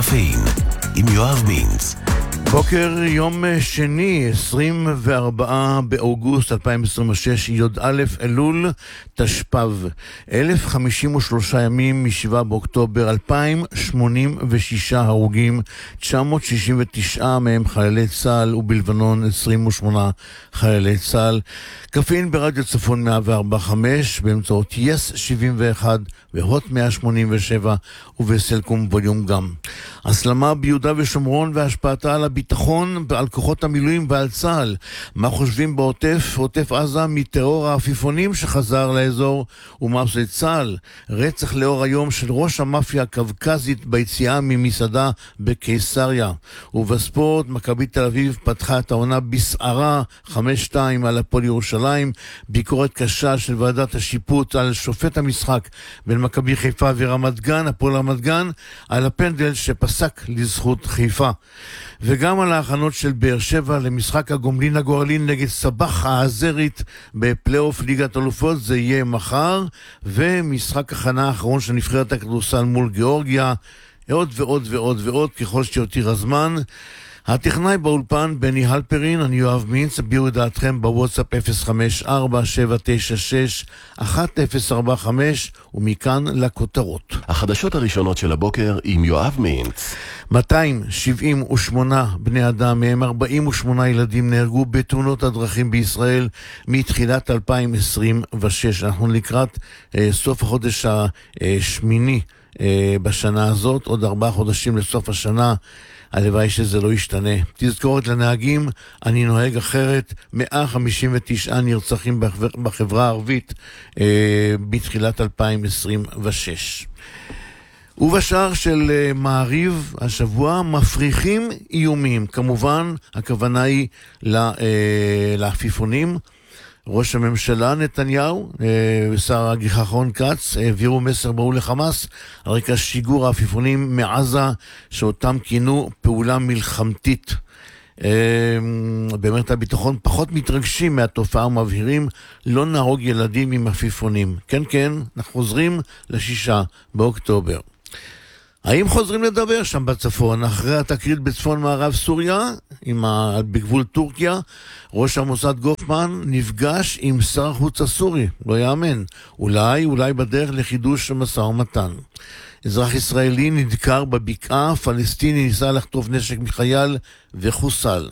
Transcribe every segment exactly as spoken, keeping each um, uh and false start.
קפאין עם יואב מינץ. בוקר יום שני, עשרים וארבעה באוגוסט אלפיים עשרים ושש, יוד א' אלול תשפ"ב. אלף חמישים ושלושה ימים משבעה באוקטובר, אלפיים שמונים ושישה הרוגים, תשע מאות שישים ותשע מהם חיילי צה"ל, ובלבנון עשרים ושמונה חיילי צה"ל. קפאין ברדיו צפון מאה וארבע נקודה חמש, באמצעות יס שבעים ואחת והוט מאה שמונים ושבע, ובסלקום ווליום גם. הסלמה ביהודה ושומרון והשפעתה על הביטחון, על כוחות המילואים ועל צה"ל. מה חושבים בעוטף, עוטף עזה, מטרור העפיפונים שחזר לאזור, ומה עושה צה"ל? רצח לאור היום של ראש המאפיה הקווקזית ביציאה ממסעדה בקיסריה. ובספורט, מכבי תל אביב פתחה את העונה בסערה חמש שתיים על הפועל ירושלים. ביקורת קשה של ועדת השיפוט על שופט המשחק בין מכבי חיפה ורמת גן, הפועל רמת גן, על הפנדל שפסק לזכות חיפה. וגם על ההכנות של באר שבע למשחק הגומלין הגורלי נגד סבח האזרית בפלייאוף ליגת אלופות, זה יהיה מחר. ומשחק הכנה האחרון של נבחרת הכדורסל מול גיאורגיה. עוד ועוד ועוד ועוד ככל שיותיר הזמן. הטכנאי באולפן בני הלפרין, אני יואב מינץ. הביאו את דעתכם בוואטסאפ אפס חמש ארבע שבע תשע שש אחת אפס ארבע חמש, ומכאן לכותרות. החדשות הראשונות של הבוקר עם יואב מינץ. מאתיים שבעים ושמונה בני אדם, מהם ארבעים ושמונה ילדים, נהרגו בתאונות הדרכים בישראל מתחילת אלפיים עשרים ושש. אנחנו לקראת אה, סוף החודש השמיני אה, בשנה הזאת, עוד ארבעה חודשים לסוף השנה. הלוואי שזה לא ישתנה. תזכורת לנהגים, אני נוהג אחרת. מאה חמישים ותשעה נרצחים בחברה הערבית אה, בתחילת אלפיים עשרים ושש. ובשאר של אה, מעריב השבוע, מפריחים איומים. כמובן, הכוונה היא לה, אה, לעפיפונים. ראש הממשלה נתניהו ושר הביטחון כץ העבירו מסר ברור לחמאס על רקע שיגור העפיפונים מעזה, שאותם כינו פעולה מלחמתית. במערכת הביטחון פחות מתרגשים מהתופעה ומבהירים לא נהרוג ילדים עם עפיפונים. כן כן, אנחנו חוזרים לשישה באוקטובר. האם חוזרים לדבר שם בצפון? אחרי התקרית בצפון מערב סוריה, עם ה... בגבול טורקיה, ראש המוסד גופמן נפגש עם שר החוץ הסורי, לא יאמן. אולי, אולי בדרך לחידוש המשא ומתן. אזרח ישראלי נדקר בבקעה, פלסטיני ניסה לחטוף נשק מחייל וחוסל.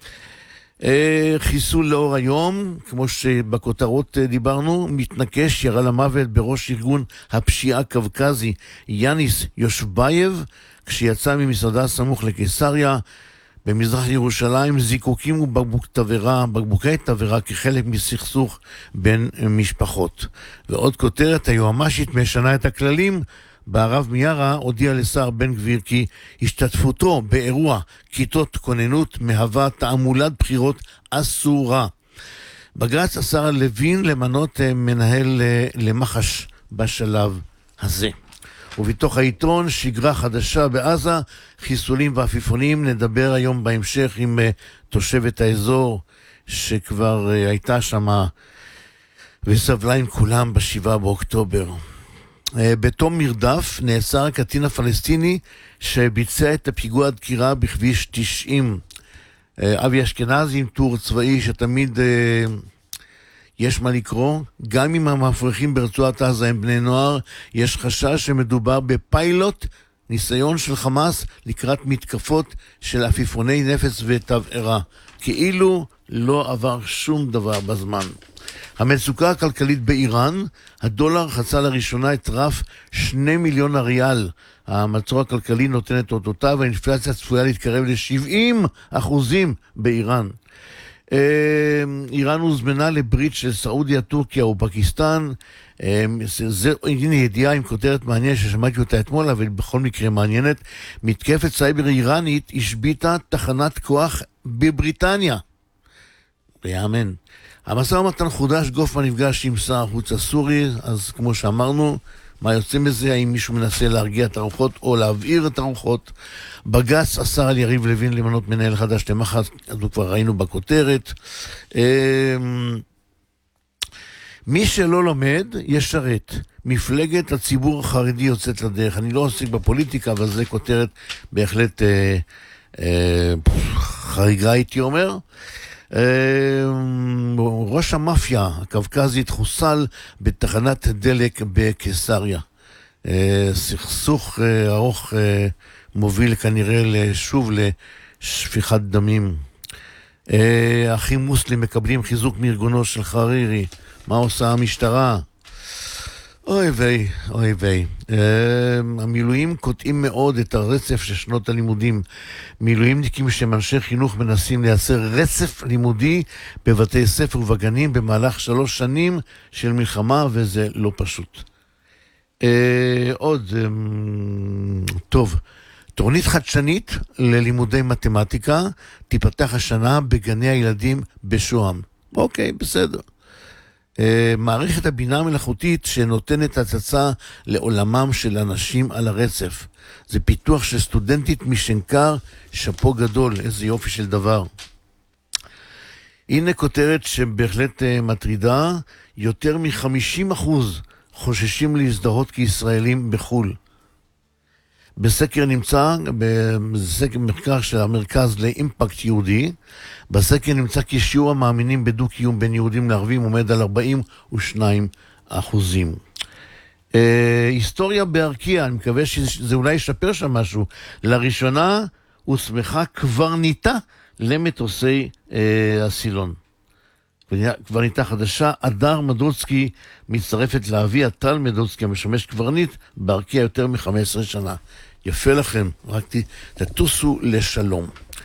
חיסול לאור היום, כמו שבכותרות דיברנו, מתנקש ירה למוות בראש ארגון הפשיעה הקווקזי יאניס יושבייב, כשיצא ממסעדה סמוך לקיסריה במזרח ירושלים. זיקוקים ובקבוק תברה, בקבוקי תברה כחלק מסכסוך בין משפחות. ועוד כותרת, היועמ"שית משנה את הכללים. בערב מיארה הודיע לשר בן גביר כי השתתפותו באירוע כיתות כוננות מהווה תעמולת בחירות אסורה. בג"ץ אסר לוין למנות מנהל למח"ש בשלב הזה. ובתוך העיתון, שגרה חדשה בעזה, חיסולים ועפיפונים. נדבר היום בהמשך עם תושבת האזור שכבר הייתה שמה וסבלה עם כולם בשבעה באוקטובר. בתום מרדף נאסר הקטין הפלסטיני שביצע את הפיגוע הדקירה בכביש תשעים. אבי אשכנזי עם טור צבאי שתמיד יש מה לקרוא. גם אם המפריחים ברצועת עזה הם בני נוער, יש חשש שמדובר בפיילוט, ניסיון של חמאס לקראת מתקפות של עפיפוני נפץ ותבערה. כאילו לא עבר שום דבר בזמן. המצוקה הכלכלית באיראן, הדולר חצה לראשונה את רף שני מיליון הריאל. המצור הכלכלי נותן את אותותיו, והאינפלציה צפויה להתקרב ל-שבעים אחוזים באיראן. איראן הוזמנה לברית של סעודיה, טורקיה ופקיסטן. זה, הנה ידיעה עם כותרת מעניינת ששמעתי אותה אתמול, אבל בכל מקרה מעניינת. מתקפת סייבר איראנית השביתה תחנת כוח בבריטניה. ויאמן. המשא ומתן חודש, גופמן נפגש עם שר החוץ הסורי, אז כמו שאמרנו, מה יוצא מזה? האם מישהו מנסה להרגיע את הרוחות או להבעיר את הרוחות? בג"ץ אסר על יריב לוין למנות מנהל חדש למח"ש, אז כבר ראינו בכותרת. מי שלא לומד, ישרת. מפלגת הציבור החרדי יוצאת לדרך. אני לא עוסק בפוליטיקה, אבל זה כותרת בהחלט אה, אה, חריגה, הייתי אומר. אה, ראש המאפיה הקווקזית חוסל בתחנת דלק בקיסריה. אה, סכסוך אה, ארוך אה, מוביל כנראה שוב לשפיכת דמים. אה, אחים מוסלים מקבלים חיזוק מארגונו של חרירי. מה עושה המשטרה? אוי ויי, אוי ויי. Uh, המילואים קוטעים מאוד את הרצף של שנות הלימודים. מילואימניקים שהם אנשי חינוך מנסים לייצר רצף לימודי בבתי ספר ובגנים במהלך שלוש שנים של מלחמה, וזה לא פשוט. Uh, עוד, um, טוב, תורנית חדשנית ללימודי מתמטיקה תיפתח השנה בגני הילדים בשוהם. אוקיי, בסדר. מערכת הבינה המלאכותית שנותנת הצצה לעולמם של אנשים על הרצף. זה פיתוח של סטודנטית משנקר, שפו גדול, איזה יופי של דבר. הנה כותרת שבהחלט מטרידה, יותר מ-חמישים אחוז חוששים להזדהות כישראלים בחול. בסקר נמצא, בסקר מחקר של המרכז לאימפקט יהודי, בסקר נמצא כי שיעור המאמינים בדו-קיום בין יהודים לערבים עומד על ארבעים ושניים אחוזים. אה, היסטוריה בארקיע, אני מקווה שזה אולי ישפר שם משהו. לראשונה הוסמכה קברניטה למטוסי אה, הסילון. קברניטה חדשה, אדר מדוצקי, מצטרפת לאביה טל מדוצקי, המשמש קברניט בארקיע יותר מ-חמש עשרה שנה. יפה לכם, רק תטוסו לשלום.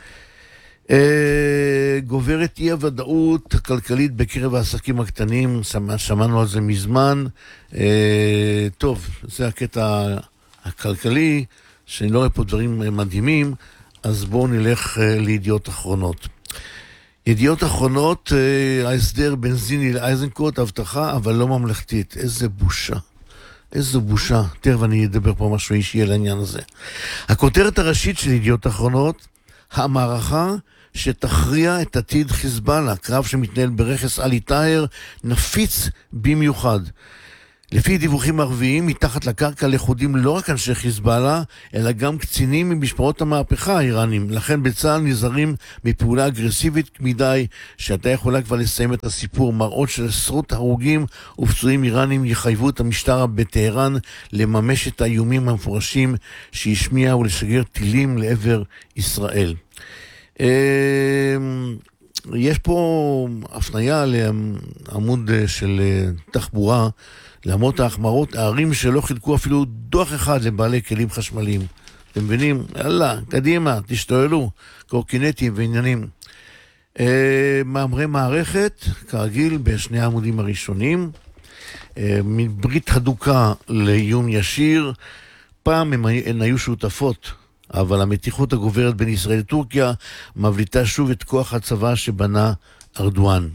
אה, גוברת אי הוודאות הכלכלית בקרב העסקים הקטנים, שמענו על זה מזמן. אה, טוב, זה הקטע הכלכלי, שאני לא רואה פה דברים מדהימים, אז בואו נלך אה, לידיעות אחרונות. ידיעות אחרונות, אה, ההסדר בנזיני לאייזנקוט, הבטחה, אבל לא ממלכתית. איזה בושה. איזו בושה. תכף אני אדבר פה משהו אישי על העניין הזה. הכותרת הראשית של ידיעות אחרונות, המערכה שתכריע את עתיד חיזבאללה, קרב שמתנהל ברכס עלי טאהר, נפיץ במיוחד. לפי דיווחים ערביים, מתחת לקרקע לכודים לא רק אנשי חיזבאללה, אלא גם קצינים ממשפחות המהפכה האיראנים. לכן בצה"ל נזהרים מפעולה אגרסיבית מדי, שאתה יכולה כבר לסיים את הסיפור. מראות של עשרות הרוגים ופצועים איראנים יחייבו את המשטר בטהרן לממש את האיומים המפורשים שהשמיע ולשגר טילים לעבר ישראל. יש פה הפניה לעמוד של תחבורה, לעמות ההחמרות, הערים שלא חילקו אפילו דוח אחד לבעלי כלים חשמליים. אתם מבינים? יאללה, קדימה, תשתוללו, קורקינטים ועניינים. אה, מאמרי מערכת, כרגיל, בשני העמודים הראשונים. אה, מברית הדוקה לאיום ישיר. פעם הם, הן היו שותפות, אבל המתיחות הגוברת בין ישראל לטורקיה מבליטה שוב את כוח הצבא שבנה ארדואן.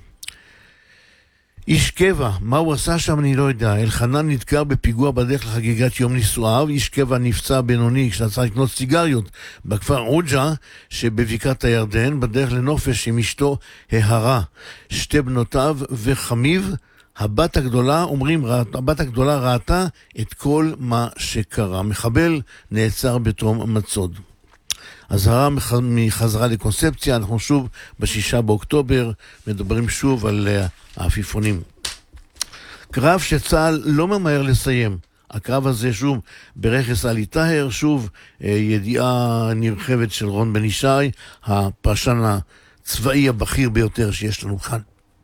איש קבע, מה הוא עשה שם אני לא יודע. אלחנן נדקר בפיגוע בדרך לחגיגת יום נישואיו. איש קבע נפצע בינוני כשרצה לקנות סיגריות בכפר עוג'ה שבבקעת הירדן, בדרך לנופש עם אשתו ההרה, שתי בנותיו וחמיו. הבת הגדולה, אומרים, הבת הגדולה ראתה את כל מה שקרה. מחבל נעצר בתום מצוד. הזהרה מחזרה לקונספציה, אנחנו שוב בשישה באוקטובר, מדברים שוב על העפיפונים. קרב שצה"ל לא ממהר לסיים. הקרב הזה שוב ברכס עלי טאהר, שוב ידיעה נרחבת של רון בן ישי, הפרשן הצבאי הבכיר ביותר שיש לנו כאן.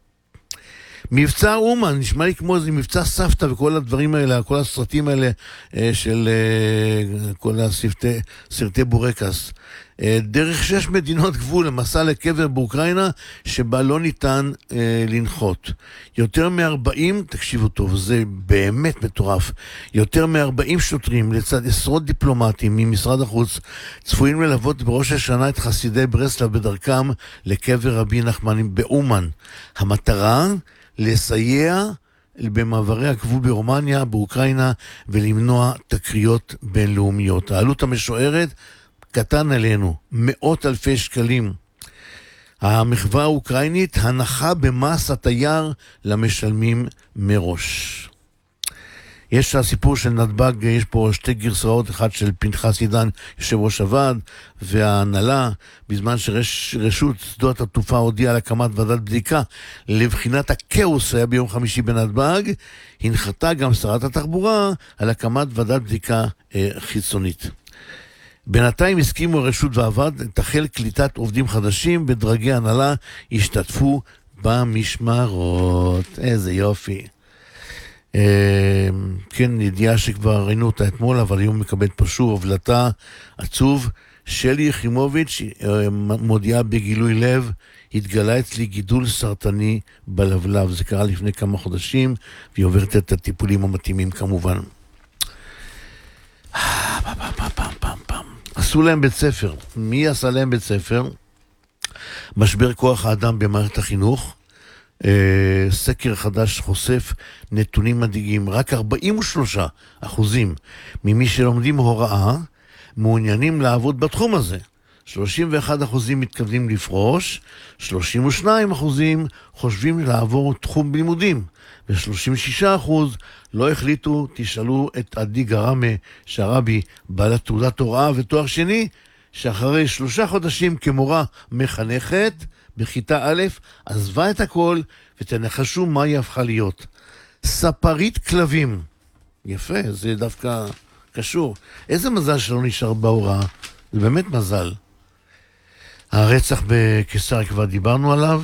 מבצע אומן, נשמע לי כמו איזה מבצע סבתא וכל הדברים האלה, כל הסרטים האלה של כל הסרטי, סרטי בורקס. דרך שש מדינות גבול, המסע לקבר באוקראינה, שבה לא ניתן אה, לנחות. יותר מ-ארבעים, תקשיבו טוב, זה באמת מטורף, יותר מ-ארבעים שוטרים לצד עשרות דיפלומטים ממשרד החוץ, צפויים ללוות בראש השנה את חסידי ברסלב בדרכם לקבר רבי נחמן באומן. המטרה, לסייע במעברי הגבול ברומניה, באוקראינה, ולמנוע תקריות בינלאומיות. העלות המשוערת, קטן עלינו, מאות אלפי שקלים. המחווה האוקראינית, הנחה במס התייר למשלמים מראש. יש הסיפור של נתב"ג, יש פה שתי גרסאות, אחת של פנחס עידן, יושב ראש הוועד, וההנהלה, בזמן שרשות שדות התעופה הודיעה על הקמת ועדת בדיקה לבחינת הכאוס היה ביום חמישי בנתב"ג, הנחתה גם שרת התחבורה על הקמת ועדת בדיקה אה, חיצונית. בינתיים הסכימו הרשות והוועד תחל קליטת עובדים חדשים בדרגי הנהלה, השתתפו במשמרות. איזה יופי. כן, ידיעה שכבר ראינו אותה אתמול, אבל היום מקבלת פה שוב הבלטה עצוב. שלי יחימוביץ' מודיעה בגילוי לב, התגלה אצלי גידול סרטני בלבלב. זה קרה לפני כמה חודשים, והיא עוברת את הטיפולים המתאימים כמובן. עשו להם בית ספר. מי עשה להם בית ספר? משבר כוח האדם במערכת החינוך. סקר חדש חושף נתונים מדאיגים. רק ארבעים ושלושה אחוזים ממי שלומדים הוראה מעוניינים לעבוד בתחום הזה. שלושים ואחד אחוזים מתכוונים לפרוש, שלושים ושניים אחוזים חושבים לעבור תחום לימודים, ו-שלושים ושישה אחוז לא החליטו. תשאלו את עדי גרמה שרבי, בעלת תעודת הוראה ותואר שני, שאחרי שלושה חודשים כמורה מחנכת בכיתה א', עזבה את הכל, ותנחשו מה היא הפכה להיות. ספרית כלבים. יפה, זה דווקא קשור. איזה מזל שלא נשאר בהוראה. זה באמת מזל. הרצח בקיסר כבר דיברנו עליו.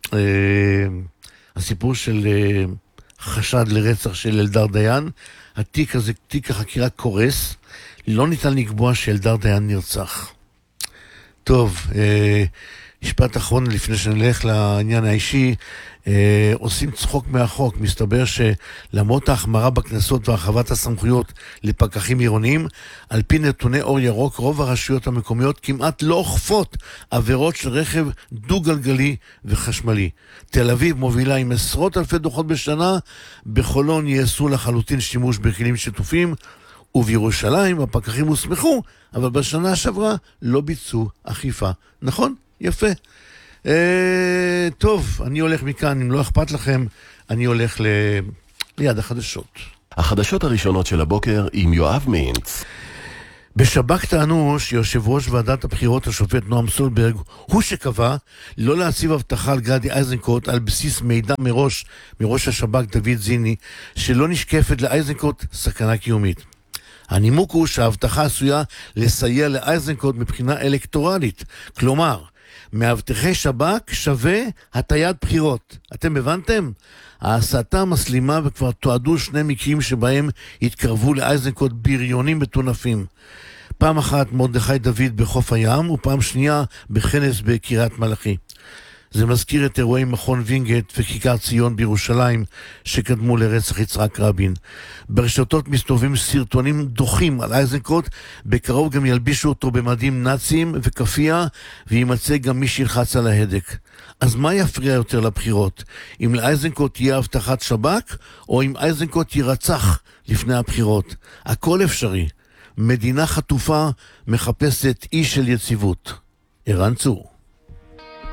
הסיפור של חשד לרצח של אלדר דיין. התיק הזה, תיק החקירה קורס. לא ניתן לקבוע שאלדר דיין נרצח. טוב, משפט אחרון לפני שנלך לעניין האישי. אה, עושים צחוק מהחוק. מסתבר שלמרות ההחמרה בכנסות והרחבת הסמכויות לפקחים עירוניים, על פי נתוני אור ירוק, רוב הרשויות המקומיות כמעט לא אוכפות עבירות של רכב דו-גלגלי וחשמלי. תל אביב מובילה עם עשרות אלפי דוחות בשנה, בחולון יעשו לחלוטין שימוש בכלים שיתופים, ובירושלים הפקחים הוסמכו, אבל בשנה שעברה לא ביצעו אכיפה. נכון? יפה. אה, טוב, אני הולך מכאן, אם לא אכפת לכם, אני הולך ל... ליד החדשות. החדשות הראשונות של הבוקר עם יואב מינץ. בשב"כ טענו שיושב ראש ועדת הבחירות השופט נועם סולברג הוא שקבע לא להציב הבטחה על גדי איזנקוט על בסיס מידע מראש מראש השב"כ דוד זיני שלא נשקפת לאיזנקוט סכנה קיומית. הנימוק הוא שההבטחה עשויה לסייע לאיזנקוט מבחינה אלקטורלית, כלומר מאבטחי שב"כ שווה הטיית בחירות. אתם הבנתם? ההסתה מסלימה, וכבר תועדו שני מקרים שבהם התקרבו לאיזנקוט בריונים מטונפים. פעם אחת מרדכי דוד בחוף הים, ופעם שנייה בכנס בקריית מלאכי. זה מזכיר את אירועי מכון וינגייט וכיכר ציון בירושלים שקדמו לרצח יצחק רבין. ברשתות מסתובבים סרטונים דוחים על איזנקוט, בקרוב גם ילבישו אותו במדים נאציים וכפייה, וימצא גם מי שילחץ על ההדק. אז מה יפריע יותר לבחירות? אם לאיזנקוט תהיה הבטחת שב"כ, או אם איזנקוט יירצח לפני הבחירות? הכל אפשרי. מדינה חטופה מחפשת אי של יציבות. ערן צור.